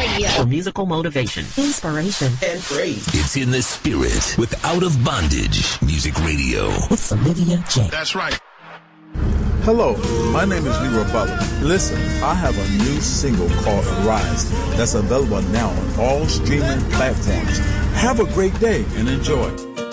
Radio. For musical motivation, inspiration, and praise. It's In the Spirit with Out of Bondage Music Radio. It's Olivia J. That's right. Hello, my name is Leroy Butler. Listen, I have a new single called Arise that's available now on all streaming platforms. Have a great day and enjoy.